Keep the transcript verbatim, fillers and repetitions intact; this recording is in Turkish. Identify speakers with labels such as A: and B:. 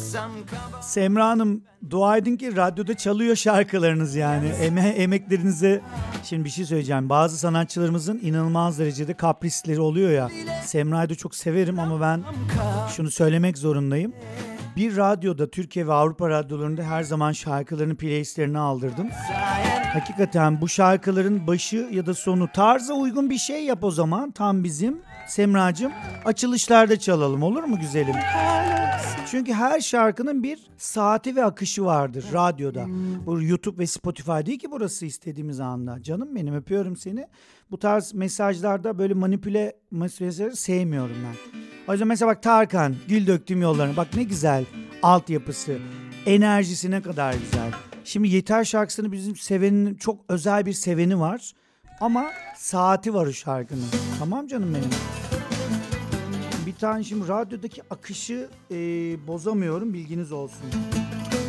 A: Semra Hanım, dua edin ki radyoda çalıyor şarkılarınız yani. Eme emeklerinize... Şimdi bir şey söyleyeceğim. Bazı sanatçılarımızın inanılmaz derecede kaprisleri oluyor ya. Semra'yı da çok severim ama ben şunu söylemek zorundayım. Bir radyoda, Türkiye ve Avrupa radyolarında her zaman şarkılarının playlistlerini aldırdım. Hakikaten bu şarkıların başı ya da sonu tarza uygun bir şey yap o zaman. Tam bizim Semracığım. Açılışlarda çalalım, olur mu güzelim? Çünkü her şarkının bir saati ve akışı vardır radyoda. Bu YouTube ve Spotify değil ki burası istediğimiz anda. Canım benim, öpüyorum seni. Bu tarz mesajlarda böyle manipüle mesajları sevmiyorum ben. O yüzden mesela bak Tarkan, Gül Döktüğüm Yollarına. Bak ne güzel altyapısı, enerjisi ne kadar güzel. Şimdi Yeter şarkısını bizim sevenin, çok özel bir seveni var. Ama saati var o şarkının. Tamam canım benim. Bir tane şimdi radyodaki akışı e, bozamıyorum, bilginiz olsun.